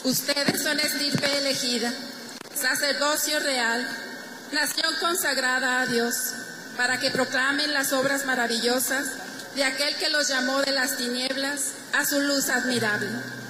Ustedes son estirpe elegida, sacerdocio real, nación consagrada a Dios, para que proclamen las obras maravillosas de aquel que los llamó de las tinieblas a su luz admirable.